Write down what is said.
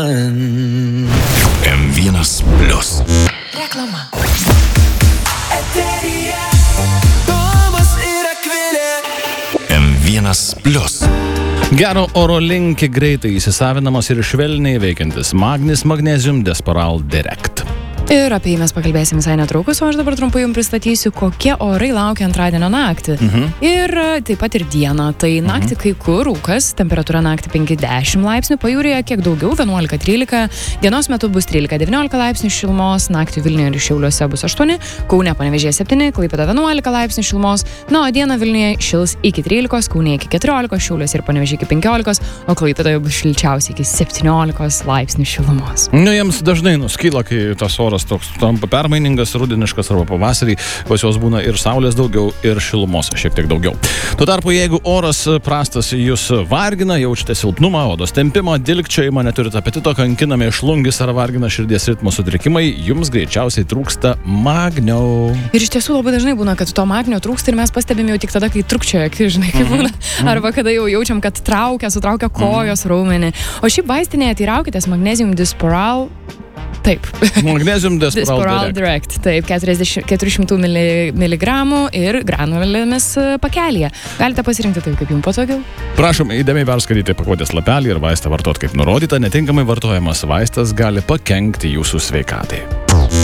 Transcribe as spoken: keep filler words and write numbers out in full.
M vienas plius. Reklama. M vienas plius. Gero oro linki greitai įsisavinamas ir švelniai veikiantis Magnis Magnesium Desporal Direct. Ir apie jį mes pakalbėsim visai netrukus, o aš dabar trumpai jums pristatysiu, kokie orai laukia antradienio naktį. Mhm. Ir taip pat ir dieną. Tai naktį kai kur rūkas, temperatūra naktį penki dešimt laipsnių, pajūryje kiek daugiau, vienuolika trylika, dienos metu bus trylika devyniolika laipsnių šilumos, naktį Vilniuje ir Šiauliuose bus aštuoni, Kaune Panevėžyje septyni, Klaipėda vienuolika laipsnių šilumos, na, o dieną Vilniuje šils iki trylikos, Kaune iki keturiolikos, Šiauliuose ir Panevėžyje iki penkiolikos, o Klaipėdoje bus šilčiausiai iki septyniolikos laipsnių šilumos. Nu, jiems dažnai nuskyla, kai tas oras toks tampa permainingas, rudeniškas arba pavasarį, pas juos būna ir saulės daugiau, ir šilumos šiek tiek daugiau. Tuo tarpu, jeigu oras prastas jūs vargina, jaučiate silpnumą, odos tempimą, dilgčiojimą, neturite apetito, kankinami šlungis ar vargina širdies ritmo sutrikimai, jums greičiausiai trūksta magnio. Ir iš tiesų labai dažnai būna, kad to magnio trūksta ir mes pastebime jau tik tada, kai trukčioja, kai žinai, kaip būna. Arba kada jau jaučiam, kad traukia, sutraukia kojos raumenį. O šiaip vaistinėje teiraukitės Magnesium Desporal. Taip. Magnesium Desporal, Desporal Direct. Taip, keturi šimtai miligramų ir granulėmis pakelyje. Galite pasirinkti taip, kaip jums patogiau. Prašom įdėmiai perskaityti pakuotės lapelį ir vaistą vartot kaip nurodyta. Netinkamai vartojamas vaistas gali pakenkti jūsų sveikatai.